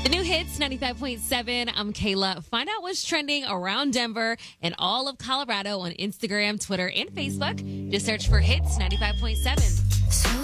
The new hits 95.7. I'm Kayla. Find out what's trending around Denver and all of Colorado on Instagram, Twitter, and Facebook. Just search for Hits 95.7.